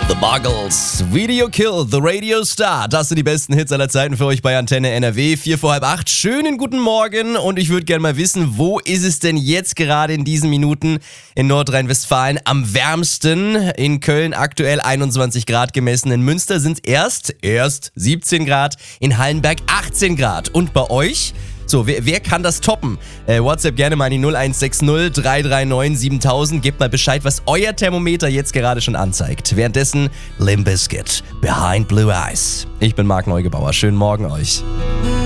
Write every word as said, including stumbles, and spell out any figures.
The Buggles, Video Kill, The Radio Star. Das sind die besten Hits aller Zeiten für euch bei Antenne N R W. Vier vor halb acht. Schönen guten Morgen und ich würde gerne mal wissen, wo ist es denn jetzt gerade in diesen Minuten in Nordrhein-Westfalen am wärmsten? In Köln aktuell einundzwanzig Grad gemessen. In Münster sind es erst, erst siebzehn Grad. In Hallenberg achtzehn Grad. Und bei euch? So, wer, wer kann das toppen? Äh, WhatsApp gerne mal an die null eins sechs null drei drei neun siebentausend. Gebt mal Bescheid, was euer Thermometer jetzt gerade schon anzeigt. Währenddessen Limp Bizkit, Behind Blue Eyes. Ich bin Marc Neugebauer. Schönen Morgen euch.